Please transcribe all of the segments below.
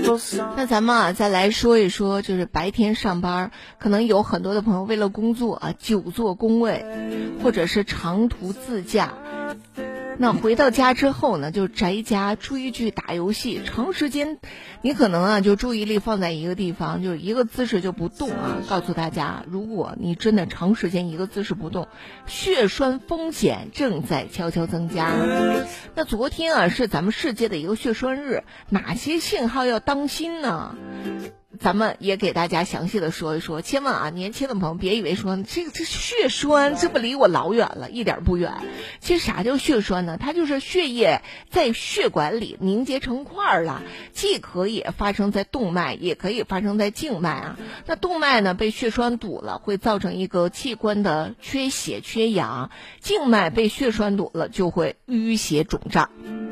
那咱们再来说一说，就是白天上班，可能有很多的朋友为了工作久坐工位，或者是长途自驾。那回到家之后呢，就宅家追剧打游戏，长时间你可能就注意力放在一个地方，就是一个姿势就不动告诉大家，如果你真的长时间一个姿势不动，血栓风险正在悄悄增加。那昨天是咱们世界的一个血栓日，哪些信号要当心呢？咱们也给大家详细的说一说，千万年轻的朋友别以为说这血栓这不离我老远了，一点不远。其实啥叫血栓呢？它就是血液在血管里凝结成块了，既可以发生在动脉，也可以发生在静脉那动脉呢被血栓堵了，会造成一个器官的缺血缺氧；静脉被血栓堵了，就会淤血肿胀。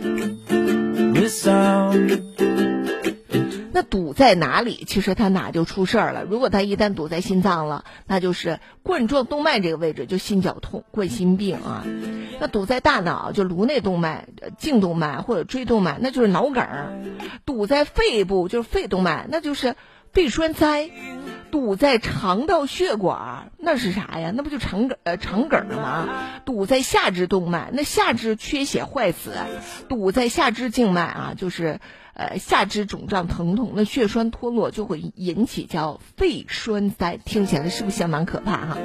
那堵在哪里，其实它哪就出事儿了。如果它一旦堵在心脏了，那就是冠状动脉这个位置，就心绞痛、冠心病那堵在大脑，就颅内动脉、颈动脉或者椎动脉，那就是脑梗。堵在肺部就是肺动脉，那就是肺栓塞。堵在肠道血管，那是啥呀？那不就肠梗吗？堵在下肢动脉，那下肢缺血坏死。堵在下肢静脉就是下肢肿胀疼痛，那血栓脱落就会引起叫肺栓塞，听起来是不是相当可怕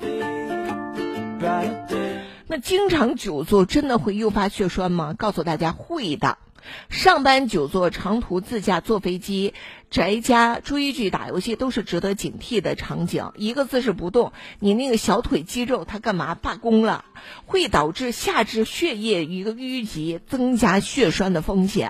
那经常久坐真的会诱发血栓吗？告诉大家会的。上班久坐、长途自驾、坐飞机、宅家追剧打游戏都是值得警惕的场景。一个姿势不动，你那个小腿肌肉它干嘛罢工了，会导致下肢血液一个淤积，增加血栓的风险。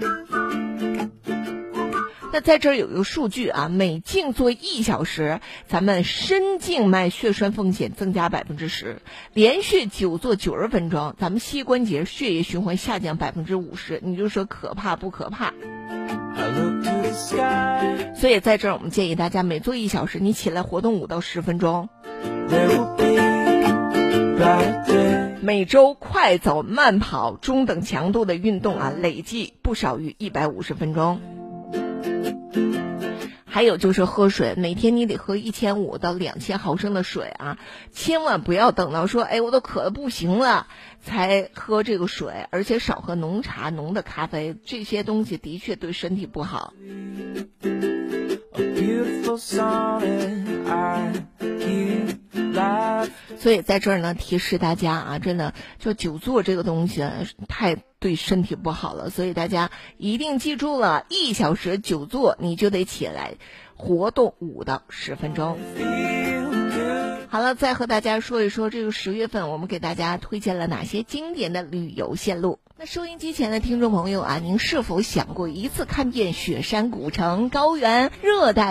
那在这儿有一个数据每静坐1小时，咱们深静脉血栓风险增加10%，连续久坐90分钟，咱们膝关节血液循环下降50%，你就说可怕不可怕？所以在这儿我们建议大家每坐1小时，你起来活动5到10分钟，每周快走慢跑中等强度的运动累计不少于150分钟。还有就是喝水，每天你得喝1500到2000毫升的水千万不要等到说我都渴得不行了才喝这个水，而且少喝浓茶、浓的咖啡，这些东西的确对身体不好。所以在这儿呢，提示大家真的就久坐这个东西太对身体不好了，所以大家一定记住了，1小时久坐你就得起来活动5到10分钟。好了，再和大家说一说这个10月份我们给大家推荐了哪些经典的旅游线路。那收音机前的听众朋友您是否想过一次看遍雪山、古城、高原、热带